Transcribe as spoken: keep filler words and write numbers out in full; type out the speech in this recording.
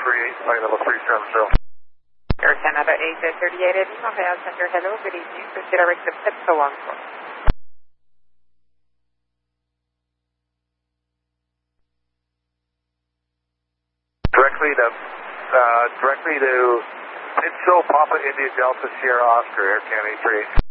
three eight, flight level three seven zero. Air Canada eight thirty-eight at Montreal Center. Hello, good evening. Proceed direct to Pepsi one four. Directly to, uh, directly to Pitso, Papa India Delta Sierra Oscar, Air Canada eight three eight.